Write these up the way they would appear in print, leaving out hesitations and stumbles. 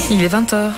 Il est 20h.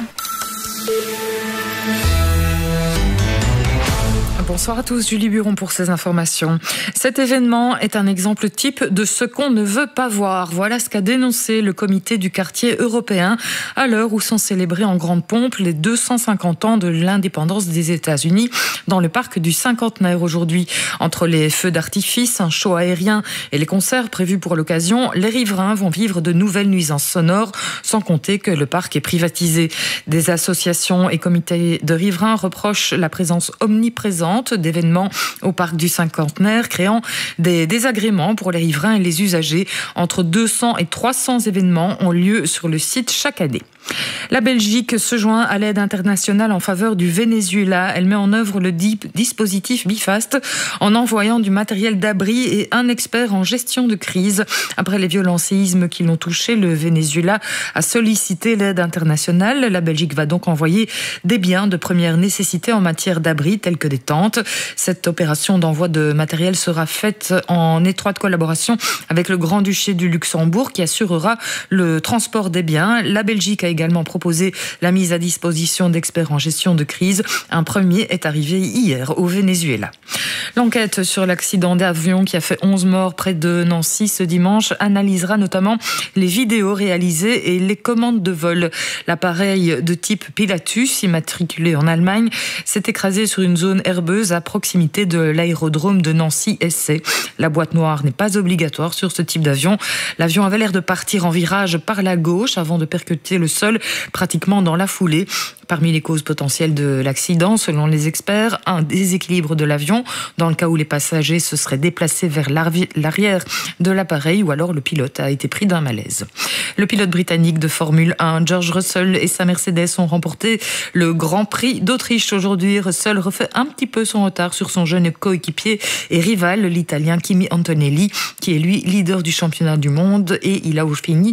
Bonsoir à tous, Julie Buron pour ces informations. Cet événement est un exemple type de ce qu'on ne veut pas voir. Voilà ce qu'a dénoncé le comité du quartier européen à l'heure où sont célébrés en grande pompe les 250 ans de l'indépendance des États-Unis dans le parc du Cinquantenaire aujourd'hui. Entre les feux d'artifice, un show aérien et les concerts prévus pour l'occasion, les riverains vont vivre de nouvelles nuisances sonores, sans compter que le parc est privatisé. Des associations et comités de riverains reprochent la présence omniprésente d'événements au parc du Cinquantenaire, créant des désagréments pour les riverains et les usagers. Entre 200 et 300 événements ont lieu sur le site chaque année. La Belgique se joint à l'aide internationale en faveur du Venezuela. Elle met en œuvre le dispositif Bifast en envoyant du matériel d'abri et un expert en gestion de crise. Après les violents séismes qui l'ont touché, le Venezuela a sollicité l'aide internationale. La Belgique va donc envoyer des biens de première nécessité en matière d'abri, tels que des tentes. Cette opération d'envoi de matériel sera faite en étroite collaboration avec le Grand-Duché du Luxembourg qui assurera le transport des biens. La Belgique a également proposé la mise à disposition d'experts en gestion de crise. Un premier est arrivé hier au Venezuela. L'enquête sur l'accident d'avion qui a fait 11 morts près de Nancy ce dimanche analysera notamment les vidéos réalisées et les commandes de vol. L'appareil de type Pilatus, immatriculé en Allemagne, s'est écrasé sur une zone herbeuse à proximité de l'aérodrome de Nancy-Essay. La boîte noire n'est pas obligatoire sur ce type d'avion. L'avion avait l'air de partir en virage par la gauche avant de percuter le sol pratiquement dans la foulée. Parmi les causes potentielles de l'accident, selon les experts, un déséquilibre de l'avion, dans le cas où les passagers se seraient déplacés vers l'arrière de l'appareil, ou alors le pilote a été pris d'un malaise. Le pilote britannique de Formule 1, George Russell, et sa Mercedes ont remporté le Grand Prix d'Autriche aujourd'hui. Russell refait un petit peu son retard sur son jeune coéquipier et rival, l'Italien Kimi Antonelli, qui est lui leader du championnat du monde, et il a fini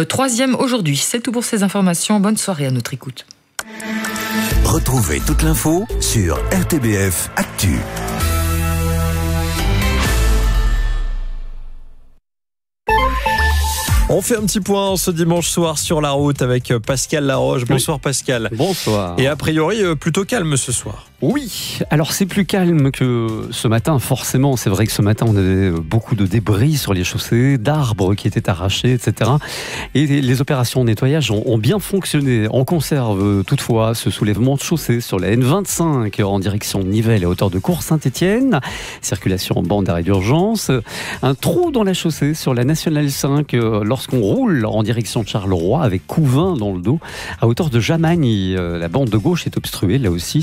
3e aujourd'hui. C'est tout pour ces informations. Bonne soirée à notre écoute. Retrouvez toute l'info sur RTBF Actu. On fait un petit point ce dimanche soir sur la route avec Pascal Laroche. Bonsoir Pascal. Bonsoir. Et a priori plutôt calme ce soir. Oui, alors c'est plus calme que ce matin, forcément. C'est vrai que ce matin, on avait beaucoup de débris sur les chaussées, d'arbres qui étaient arrachés, etc. Et les opérations de nettoyage ont bien fonctionné. On conserve toutefois ce soulèvement de chaussée sur la N25 en direction de Nivelles et à hauteur de Cours-Saint-Étienne. Circulation en bande d'arrêt d'urgence. Un trou dans la chaussée sur la Nationale 5 lorsqu'on roule en direction de Charleroi avec Couvin dans le dos. À hauteur de Jamagne, la bande de gauche est obstruée là aussi